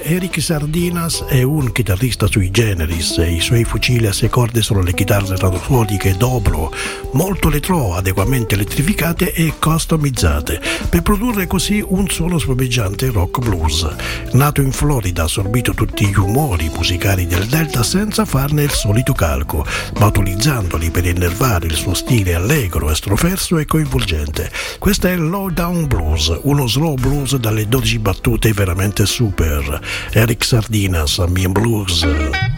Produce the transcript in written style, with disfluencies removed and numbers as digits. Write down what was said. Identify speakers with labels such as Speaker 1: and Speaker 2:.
Speaker 1: Eric Sardinas è un chitarrista sui generis e i suoi fucili a 6 corde sono le chitarre radiofoniche Dobro, molto retro, adeguatamente elettrificate e customizzate, per produrre così un suono spumeggiante rock blues. Nato in Florida, ha assorbito tutti gli umori musicali del Delta senza farne il solito calco, ma utilizzandoli per innervare il suo stile allegro, estroverso e coinvolgente. Questo è Low Down Blues, uno slow blues dalle 12 battute veramente super. Eric Sardinas, Me and Blues.